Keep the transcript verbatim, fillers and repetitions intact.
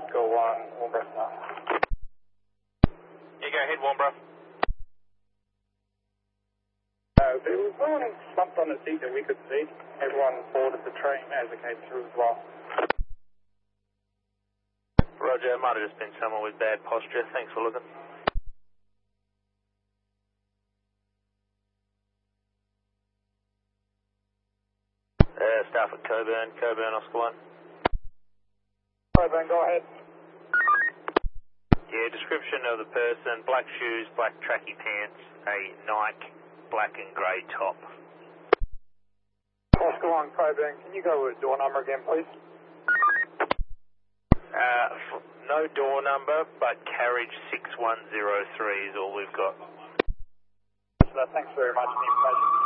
Oscar one, Warnbro Star. Yeah, go ahead, Warnbro. Uh, there was one slumped on the seat that we could see. Everyone boarded the train as it came through as well. Roger, it might have just been someone with bad posture. Thanks for looking. Uh, staff at Coburn, Coburn, Oscar one. Coburn, go ahead. Yeah, description of the person, black shoes, black tracky pants, a Nike, black and grey top. Oscar one, Coburn, can you go with door number again, please? Uh, no door number, but carriage six one zero three is all we've got. So thanks very much for the information.